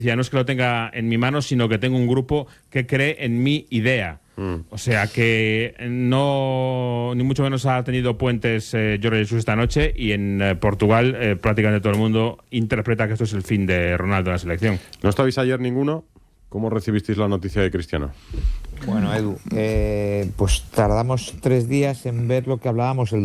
Ya no es que lo tenga en mi mano, sino que tengo un grupo que cree en mi idea. O sea que no, ni mucho menos ha tenido puentes Jorge Jesús esta noche, y en Portugal prácticamente todo el mundo interpreta que esto es el fin de Ronaldo en la selección. ¿No estabais ayer ninguno? ¿Cómo recibisteis la noticia de Cristiano? Bueno, Edu, pues tardamos 3 días en ver lo que hablábamos el